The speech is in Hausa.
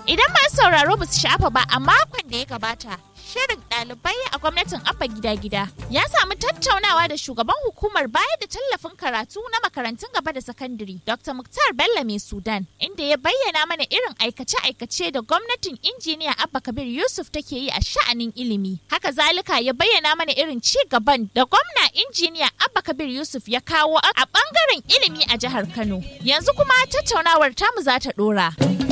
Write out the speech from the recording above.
Idan masu sauraro ba su sha'afa ba a makon da ya gabata, shirin ɗalibai a gwamnatin Abba Gida-Gida ya samu tattaunawa da shugaban hukumar bayar da tallafin karatu na makarantun gaba da sakandare, Dr. Muktar Bello Mai Sudan, inda ya bayyana mana irin aikace-aikace da gwamnatin injiniya Abba Kabir Yusuf take yi a sha'anin ilimi. Haka zalika ya bayyana mana irin ci gaban da gwamna injiniya Abba Kabir Yusuf ya kawo a ɓangaren ilimi a jihar Kano. Yanzu kuma tattaunawar tamu za ta ɗora.